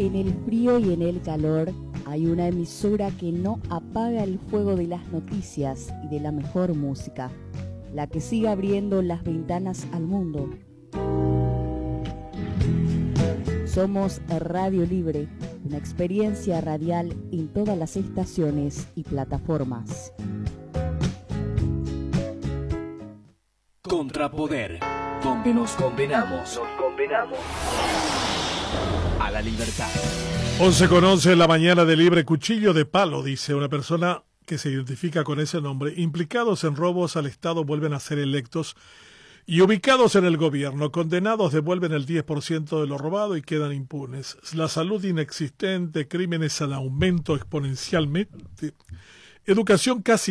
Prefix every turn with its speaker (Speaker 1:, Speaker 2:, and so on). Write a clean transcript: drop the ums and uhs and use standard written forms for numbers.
Speaker 1: En el frío y en el calor hay una emisora que no apaga el fuego de las noticias y de la mejor música, la que sigue abriendo las ventanas al mundo. Somos Radio Libre, una experiencia radial en todas las estaciones y plataformas.
Speaker 2: Contrapoder, donde nos condenamos a la libertad.
Speaker 3: 11:11 en la mañana de Libre. Cuchillo de palo, dice una persona que se identifica con ese nombre. Implicados en robos al Estado vuelven a ser electos y ubicados en el gobierno. Condenados devuelven el 10% de lo robado y quedan impunes. La salud inexistente, crímenes al aumento exponencialmente, educación casi